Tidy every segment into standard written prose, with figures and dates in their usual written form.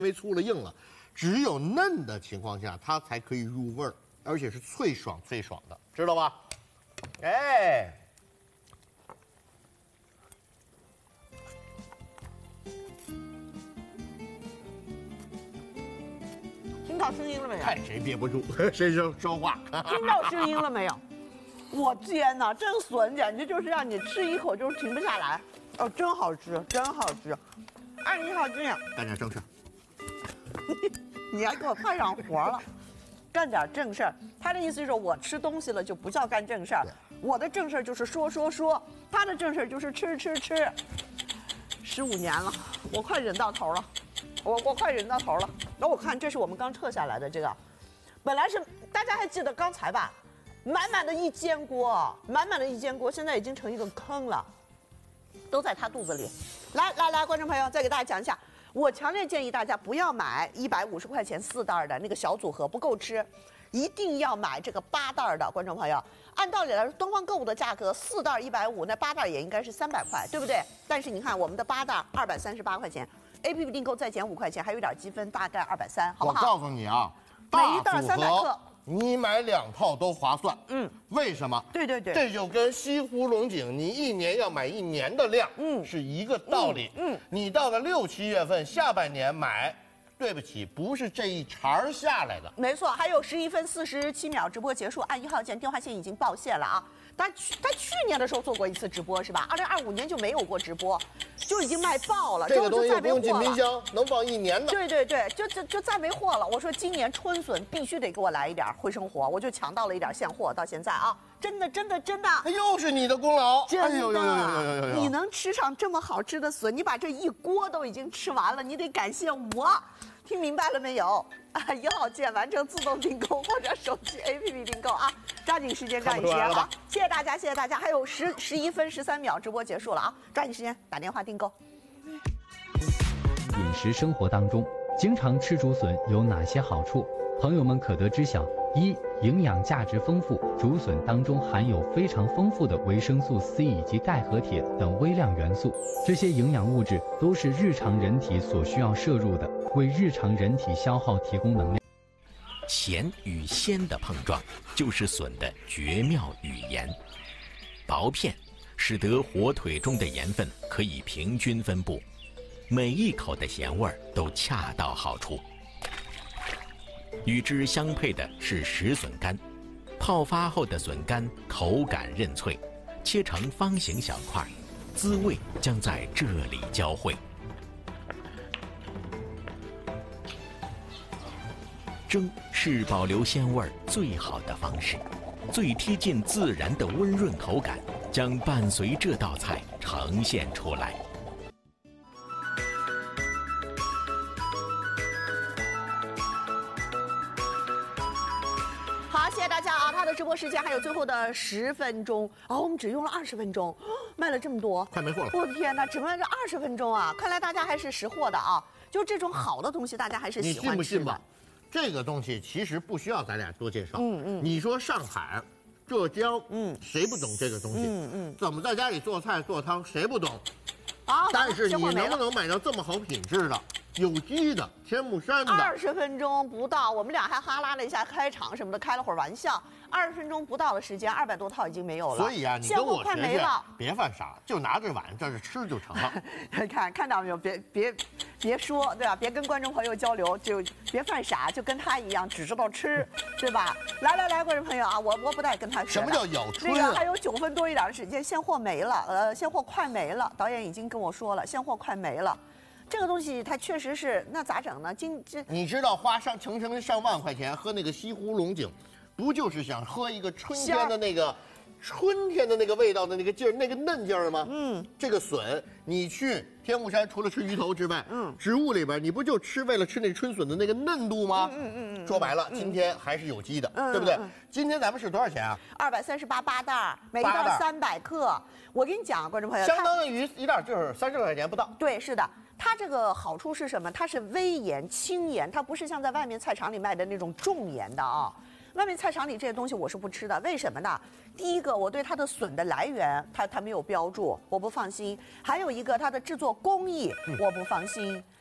因为粗了硬了，只有嫩的情况下，它才可以入味儿，而且是脆爽的，知道吧？哎。 听到声音了没有？ 看谁憋不住，谁说话。 听到声音了没有？我天哪，这个笋简直就是让你吃一口就停不下来。哦，真好吃，真好吃。哎，你好，这样干点正事。 你还给我派上活了，干点正事儿。他的意思就是我吃东西了就不叫干正事儿，我的正事儿就是说，他的正事儿就是吃。15年了，我快忍到头了。 我快忍到头了，然后我看这是我们刚撤下来的这个，本来是大家还记得刚才吧，满满的一煎锅，现在已经成一个坑了，都在他肚子里。来，观众朋友，再给大家讲一下，我强烈建议大家不要买150块钱4袋的那个小组合，不够吃，一定要买这个8袋的。观众朋友，按道理来说，东方购物的价格4袋150，那8袋也应该是300块，对不对？但是你看我们的8袋238块钱。 APP 订购再减5块钱，还有点积分，大概230，好不好？ 我告诉你啊， 每一袋300克， 你买2套都划算。为什么？ 对， 这就跟西湖龙井你1年要买1年的量，是一个道理。你到了6、7月份下半年买，对不起，不是这一茬下来的。 没错，还有11分47秒直播结束，按1号键，电话线已经报线了啊。 他去年的时候做过一次直播是吧？2025年就没有过直播，就已经卖爆了。 这个东西不用进冰箱，能放1年的。 对，就再没货了。我说今年春笋必须得给我来一点惠生活，我就抢到了一点现货，到现在啊，真的。 又是你的功劳， 真的。你能吃上这么好吃的笋，你把这一锅都已经吃完了，你得感谢我。听明白了没有？1号键完成自动订购或者手机 APP 订购啊！抓紧时间，抓紧时间啊！谢谢大家，还有11分13秒直播结束了啊！抓紧时间打电话订购。 饮食生活当中，经常吃竹笋有哪些好处？朋友们可得知晓：一、营养价值丰富，竹笋当中含有非常丰富的维生素 C 以及钙和铁等微量元素，这些营养物质都是日常人体所需要摄入的，为日常人体消耗提供能量。 咸与鲜的碰撞，就是笋的绝妙语言。薄片使得火腿中的盐分可以平均分布，每一口的咸味都恰到好处。与之相配的是石笋干，泡发后的笋干口感韧脆，切成方形小块，滋味将在这里交汇。蒸是保留鲜味最好的方式，最贴近自然的温润口感将伴随这道菜呈现出来。 好，谢谢大家啊！他的直播时间还有最后的10分钟我们只用了20分钟，卖了这么多， 快没货了！ 我的天哪，只卖这20分钟啊！看来大家还是识货的啊！就这种好的东西，大家还是喜欢吃的。 你信不信吧？这个东西其实不需要咱俩多介绍。你说上海、浙江，谁不懂这个东西？怎么在家里做菜做汤，谁不懂？但是你能不能买到这么好品质的？有机的，天目山的 ，20分钟不到，我们俩还哈拉了一下开场什么的，开了会儿玩笑。20分钟不到的时间，200多套已经没有了。 所以啊，你跟我学学，别犯傻，就拿着碗在这吃就成了。 看到没有？别说，对吧？别跟观众朋友交流，就别犯傻，就跟他一样，只知道吃，对吧？来，观众朋友啊，我不带跟他学。 什么叫咬春？ 那个还有9分多一点的时间，现货没了，现货快没了。导演已经跟我说了，现货快没了。这个东西它确实是，那咋整呢？ 你知道花上万块钱喝那个西湖龙井，不就是想喝一个春天的那个味道的那个劲儿，那个嫩劲儿吗？这个笋，你去天目山除了吃鱼头之外，植物里边你不就为了吃那春笋的那个嫩度吗？说白了，今天还是有机的，对不对？今天咱们是多少钱啊 ？238袋，每一袋300克。我跟你讲，观众朋友， 相当于一袋就是30块钱不到。 对，是的。它这个好处是什么？它是微盐、轻盐，它不是像在外面菜场里卖的那种重盐的啊。外面菜场里这些东西我是不吃的，为什么呢？第一个，我对它的笋的来源，它没有标注，我不放心；还有一个，它的制作工艺，我不放心。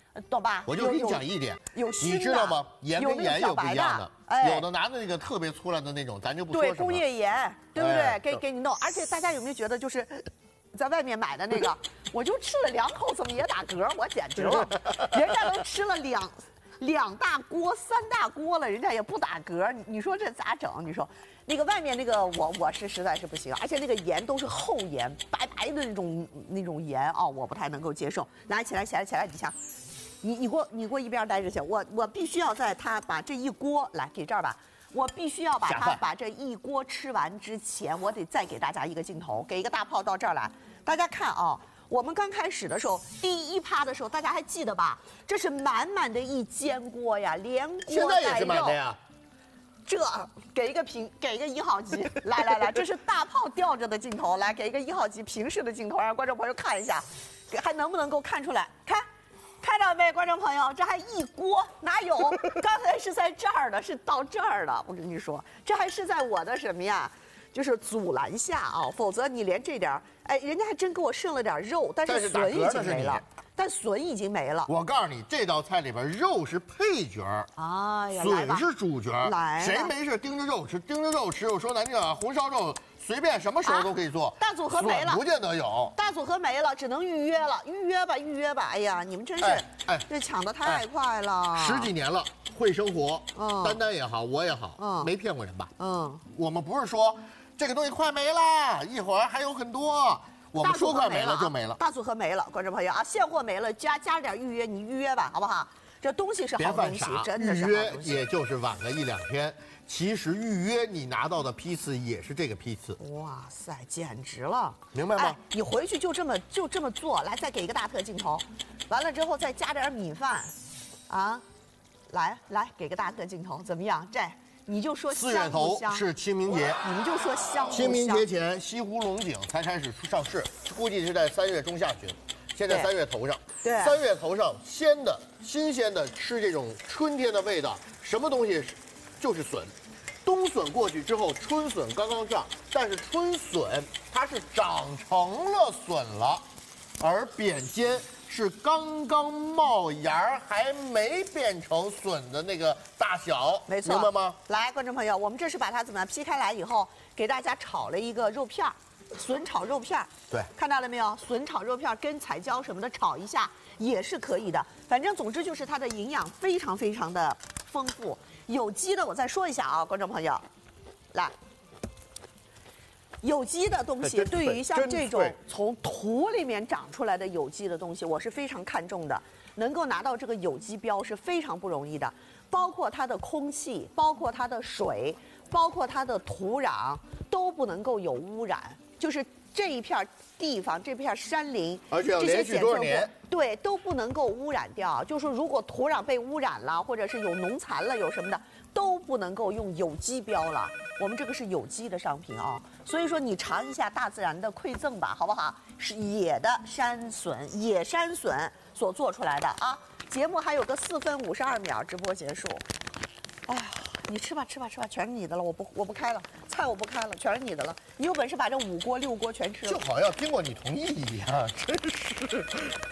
懂吧？ 我就跟你讲一点， 有熏的， 你知道吗？盐跟盐有不一样的， 哎， 有的拿的那个特别粗烂的那种，咱就不说对，工业盐，对不对？ 哎给你弄，而且大家有没有觉得就是？在外面买的那个，我就吃了2口，怎么也打嗝？我简直了，人家都吃了两大锅、3大锅了，人家也不打嗝，你说这咋整？你说那个外面那个我是实在是不行，而且那个盐都是厚盐，白白的那种盐啊，我不太能够接受。来，起来，你想，你给我一边待着去，我必须要在他把这一锅来给这儿吧。我必须要把它把这一锅吃完之前，我得再给大家一个镜头，给一个大炮到这儿来。大家看啊，我们刚开始的时候，第一趴的时候，大家还记得吧？这是满满的一煎锅呀，连锅带肉。 现在也是满的呀。 这给一个1号机，来，这是大炮吊着的镜头，来给一个1号机平视的镜头，让观众朋友看一下，还能不能够看出来？看到没，观众朋友？这还一锅，哪有？刚才是在这儿的，是到这儿了。我跟你说，这还是在我的什么呀？就是阻拦下啊，否则你连这点儿，哎，人家还真给我剩了点肉，但是笋已经没了。但笋已经没了。 我告诉你，这道菜里边肉是配角儿， 哎呀， 笋是主角。 来， 谁没事盯着肉吃？盯着肉吃，我说咱这个红烧肉。随便什么时候都可以做， 大组合没了， 不见得有。 大组合没了，只能预约了，预约吧。哎呀，你们真是，这抢得太快了。 10几年了，会生活，丹也好，我也好，没骗过人吧？我们不是说这个东西快没了，一会儿还有很多。我们说快没了就没了， 大组合没了，观众朋友啊，现货没了，加点预约，你预约吧，好不好？这东西是好东西，真的是预约也就是晚个1、2天。其实预约你拿到的批次也是这个批次。 哇塞，简直了， 明白吗？ 你回去就这么做，来再给一个大特镜头，完了之后再加点米饭，啊，来给个大特镜头，怎么样？这你就说 4月头是清明节， 你们就说香不香？ 清明节前西湖龙井才开始上市，估计是在3月中下旬。现在3月头上， 对 ，3月头上新鲜的吃这种春天的味道，什么东西就是笋。冬笋过去之后，春笋刚刚上，但是春笋它是长成了笋了，而扁尖是刚刚冒芽还没变成笋的那个大小， 没错， 明白吗？ 来，观众朋友，我们这是把它怎么样劈开来以后，给大家炒了一个肉片儿。笋炒肉片， 对， 看到了没有？笋炒肉片跟彩椒什么的炒一下也是可以的。反正总之就是它的营养非常非常的丰富。有机的我再说一下啊，观众朋友，来，有机的东西对于像这种从土里面长出来的有机的东西，我是非常看重的。能够拿到这个有机标是非常不容易的，包括它的空气，包括它的水，包括它的土壤都不能够有污染。就是这一片地方，这片山林， 而且要连续多少年， 对，都不能够污染掉。就是说，如果土壤被污染了，或者是有农残了，有什么的，都不能够用有机标了。我们这个是有机的商品啊，所以说你尝一下大自然的馈赠吧，好不好？是野山笋所做出来的啊。节目还有个4分52秒，直播结束。哎呀。你吃吧，全是你的了，我不开了，菜我不开了，全是你的了。你有本事把这5锅6锅全吃了， 就好像经过你同意一样，真是。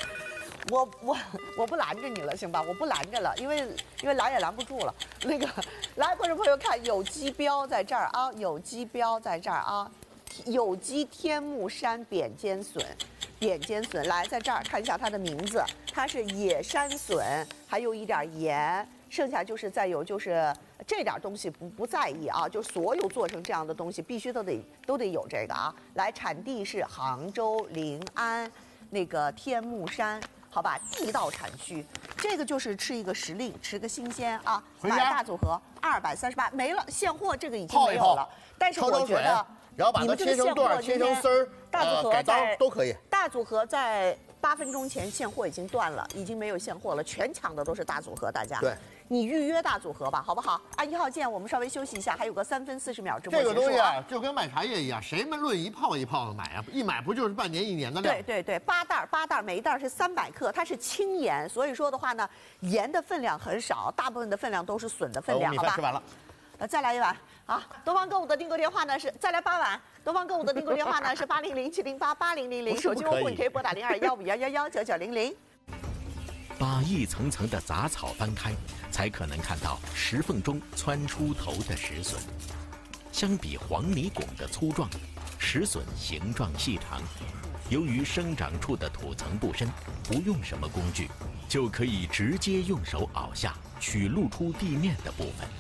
我不拦着你了，行吧？我不拦着了，因为拦也拦不住了。那个，来，观众朋友看，有机标在这儿啊，有机标在这儿啊，有机天目山扁尖笋。来，在这儿看一下它的名字，它是野山笋，还有一点盐，剩下就是再有就是这点东西不在意啊，就所有做成这样的东西必须都得有这个啊。来，产地是杭州临安那个天目山，好吧，地道产区。这个就是吃一个时令，吃个新鲜啊。买大组合238没了，现货这个已经没有了。但是我觉得。 然后把它切成段，切成丝儿， 大组合在都可以。 大组合在8分钟前现货已经断了，已经没有现货了，全抢的都是大组合，大家。 对， 你预约大组合吧，好不好？啊，1号键，我们稍微休息一下，还有个3分40秒直播结束。 这个东西啊，就跟卖茶叶一样，谁们论一泡一泡的买啊？一买不就是半年1年的量？ 对，8袋，每一袋是300克，它是轻盐，所以说的话呢，盐的分量很少，大部分的分量都是笋的分量，好吧？ 吃完了。 再来一碗啊！东方购物的订购电话呢是再来8碗。东方购物的订购电话呢是800-708-8000，手机用户你可以拨打02-151119900。 把一层层的杂草翻开，才可能看到石缝中窜出头的石笋。相比黄泥拱的粗壮，石笋形状细长。由于生长处的土层不深，不用什么工具，就可以直接用手熬下，取露出地面的部分。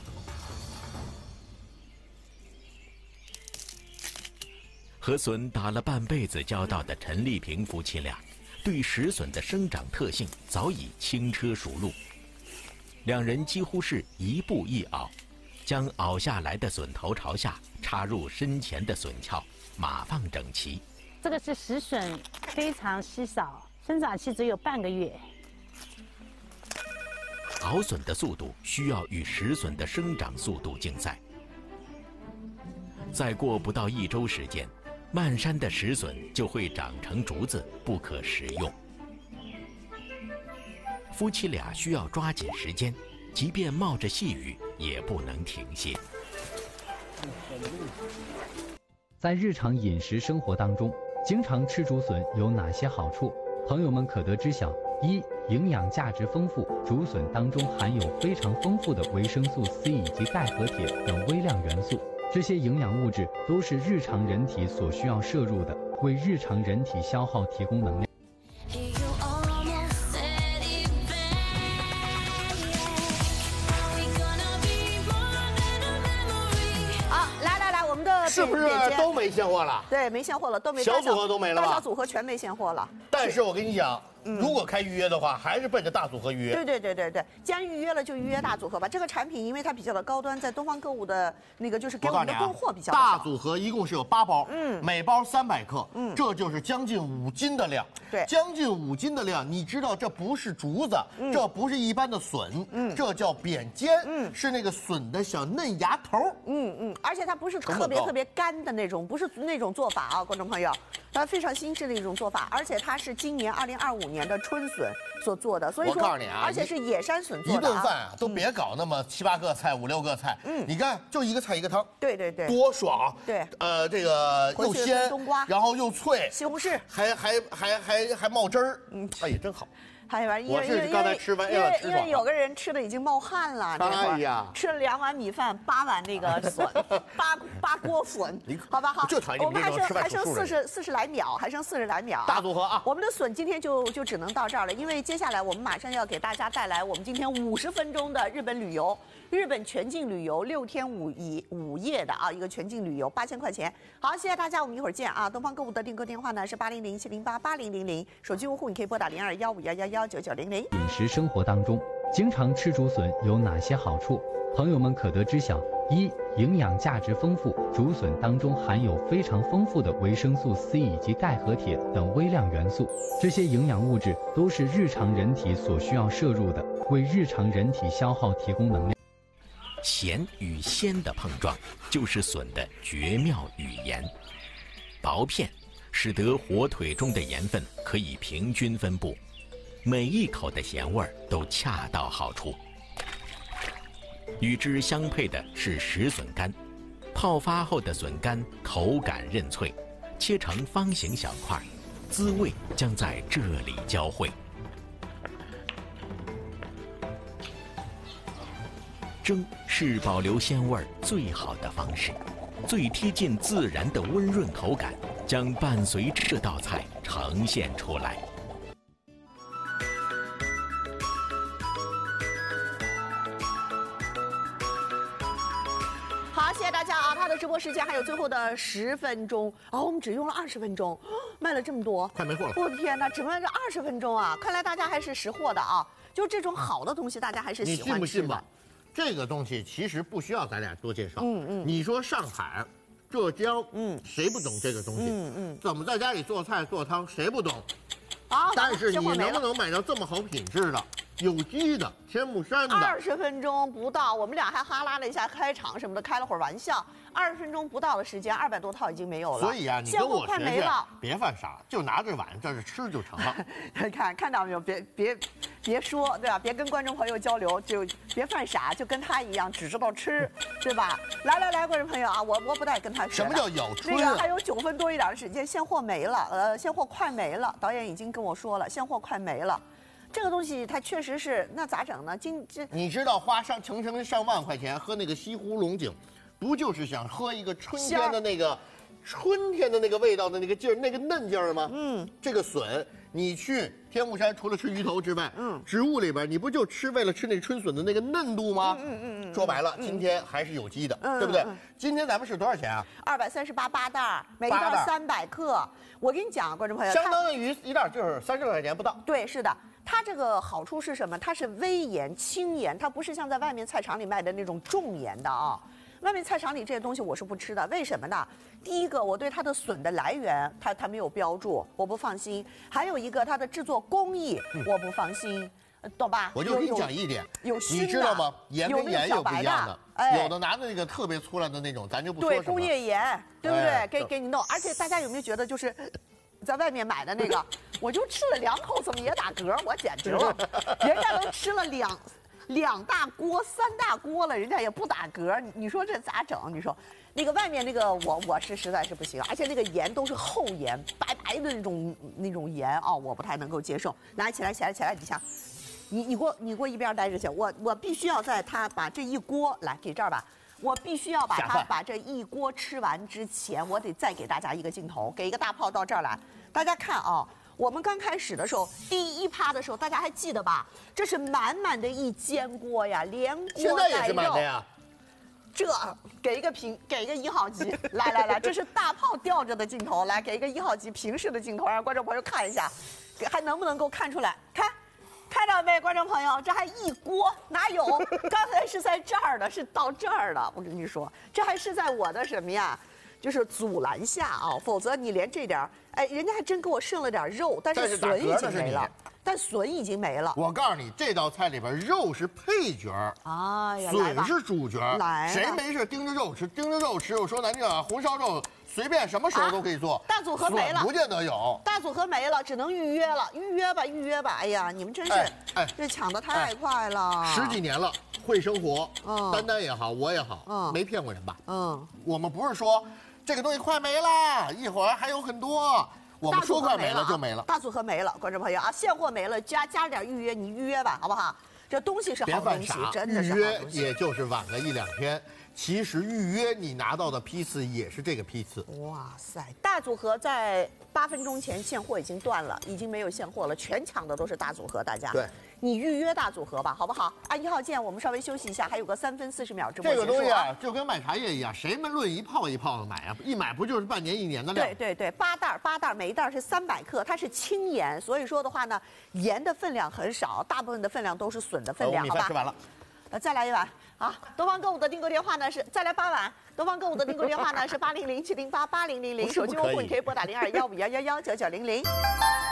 和笋打了半辈子交道的陈丽萍夫妻俩，对石笋的生长特性早已轻车熟路。两人几乎是一步一熬，将熬下来的笋头朝下插入身前的笋鞘，码放整齐。 这个是石笋，非常稀少，生长期只有半个月。 熬笋的速度需要与石笋的生长速度竞赛。再过不到1周时间，漫山的石笋就会长成竹子，不可食用。夫妻俩需要抓紧时间，即便冒着细雨，也不能停歇。 在日常饮食生活当中，经常吃竹笋有哪些好处？朋友们可得知晓：一、营养价值丰富，竹笋当中含有非常丰富的维生素 C 以及钙和铁等微量元素，这些营养物质都是日常人体所需要摄入的，为日常人体消耗提供能量。 是不是都没现货了？ 对，没现货了，都没。 小组合都没了吧？ 大小组合全没现货了。 但是我跟你讲，如果开预约的话，还是奔着大组合预约。 对，既然预约了，就预约大组合吧。这个产品因为它比较的高端，在东方购物的那个就是给我们的供货比较少。 大组合一共是有8包，每包300克，这就是将近5斤的量。 对， 将近5斤的量，你知道这不是竹子，这不是一般的笋，这叫扁尖，是那个笋的小嫩芽头。 而且它不是特别干的那种，不是那种做法啊，观众朋友，它非常精致的一种做法，而且它是今年2025年的春笋所做的，所以说， 我告诉你啊， 而且是野山笋做的。 一顿饭啊，都别搞那么7、8个菜、5、6个菜，你看就一个菜一个汤， 对， 多爽。 对， 这个又鲜， 冬瓜， 然后又脆， 西红柿， 还冒汁儿，哎呀，真好。 还有我是刚才吃完， 因为有个人吃的已经冒汗了， 哎呀， 吃了2碗米饭，8碗那个笋，8锅笋，好吧，好， 就讨厌你们这种吃饭还剩40来秒，还剩40来秒， 大组合啊！ 我们的笋今天就只能到这儿了，因为接下来我们马上要给大家带来我们今天50分钟的日本旅游，日本全境旅游6天5夜的啊，一个全境旅游8000块钱。好，谢谢大家，我们一会儿见啊！东方购物的订购电话呢是800-708-8000，手机用户你可以拨打02-1511-9900。 饮食生活当中，经常吃竹笋有哪些好处？朋友们可得知晓：一、营养价值丰富，竹笋当中含有非常丰富的维生素 C 以及钙和铁等微量元素，这些营养物质都是日常人体所需要摄入的，为日常人体消耗提供能量。 咸与鲜的碰撞，就是笋的绝妙语言。薄片使得火腿中的盐分可以平均分布，每一口的咸味都恰到好处。与之相配的是石笋干，泡发后的笋干口感韧脆，切成方形小块，滋味将在这里交汇。蒸是保留鲜味最好的方式，最贴近自然的温润口感将伴随这道菜呈现出来。 好，谢谢大家啊！他的直播时间还有最后的10分钟，我们只用了20分钟，卖了这么多， 快没货了！ 我的天哪，只卖这20分钟啊！看来大家还是识货的啊，就这种好的东西，大家还是喜欢吃的。 你信不信吧？这个东西其实不需要咱俩多介绍。你说上海、浙江，谁不懂这个东西？怎么在家里做菜做汤，谁不懂？ 啊！ 但是你能不能买到这么好品质的、有机的、天目山的 ？20分钟不到，我们俩还哈拉了一下开场什么的，开了会儿玩笑。20分钟不到的时间，200多套已经没有了。 所以啊，你跟我学学，别犯傻，就拿着碗在这吃就成了。 看到没有？别说，对吧？别跟观众朋友交流，就别犯傻，就跟他一样，只知道吃，对吧？来，观众朋友啊，我不带跟他学。 什么叫有春？ 那个还有9分多一点的时间，现货没了，现货快没了。导演已经跟我说了，现货快没了。 这个东西它确实是，那咋整呢？ 你知道花上万块钱喝那个西湖龙井，不就是想喝一个春天的那个味道的那个劲儿，那个嫩劲儿吗？这个笋，你去天目山除了吃鱼头之外，植物里边你不就为了吃那春笋的那个嫩度吗？说白了，今天还是有机的，对不对？今天咱们是多少钱啊 ？238八袋，每一袋300克。我跟你讲，观众朋友， 相当于一袋就是30块钱不到。 对，是的。它这个好处是什么？它是微盐、轻盐，它不是像在外面菜场里卖的那种重盐的啊。外面菜场里这些东西我是不吃的，为什么呢？第一个，我对它的笋的来源，它没有标注，我不放心；还有一个，它的制作工艺，我不放心，懂吧？ 我就跟你讲一点， 你知道吗？盐跟盐有不一样的，有的拿的那个特别粗烂的那种，咱就不说什么。 对，工业盐，对不对？给你弄，而且大家有没有觉得就是？在外面买的那个，我就吃了2口，怎么也打嗝？我简直了，人家都吃了两大锅、3大锅了，人家也不打嗝，你说这咋整？你说，那个外面那个我是实在是不行，而且那个盐都是厚盐，白白的那种盐啊，我不太能够接受。来，起来，你想，你给我一边待着去，我必须要在他把这一锅来给这儿吧。我必须要把这一锅吃完之前，我得再给大家一个镜头，给一个大炮到这儿来。大家看啊，我们刚开始的时候，第一趴的时候，大家还记得吧？这是满满的一煎锅呀，连锅带肉。 现在也是满的呀。 这给一个1号机，来，这是大炮吊着的镜头，来给一个1号机平视的镜头，让观众朋友看一下，还能不能够看出来？看到没，观众朋友？这还一锅，哪有？刚才是在这儿的，是到这儿了。我跟你说，这还是在我的什么呀？就是阻拦下啊，否则你连这点人家还真给我剩了点肉，但是笋已经没了。但笋已经没了。 我告诉你，这道菜里边肉是配角哎呀， 笋是主角。 来， 谁没事盯着肉吃？盯着肉吃，我说咱这个红烧肉。随便什么时候都可以做， 大组合没了， 不见得有。 大组合没了，只能预约了，预约吧。哎呀，你们真是，这抢得太快了。 10几年了，会生活，丹也好，我也好，没骗过人吧？我们不是说这个东西快没了，一会儿还有很多。我们说快没了就没了， 大组合没了，观众朋友啊，现货没了，加点预约，你预约吧，好不好？这东西是好东西，真的是好东西。 预约也就是晚个1、2天。其实预约你拿到的批次也是这个批次。 哇塞，大组合在8分钟前现货已经断了，已经没有现货了，全抢的都是大组合，大家。 对， 你预约大组合吧，好不好？按1号键，我们稍微休息一下，还有个3分40秒直播结束。 这个东西啊，就跟买茶叶一样，谁们论一泡的买啊？一买不就是半年1年的量？ 对，8袋，每一袋是300克，它是轻盐，所以说的话呢，盐的分量很少，大部分的分量都是笋的分量，好吧？ 吃完了。 再来一碗啊！东方购物的订购电话呢是再来8碗。东方购物的订购电话呢是800-708-8000，手机用户你可以拨打02-151119900。